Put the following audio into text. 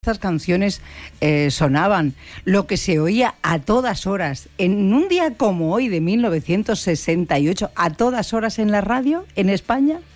Estas canciones sonaban, lo que se oía a todas horas, en un día como hoy de 1968, a todas horas en la radio, en España.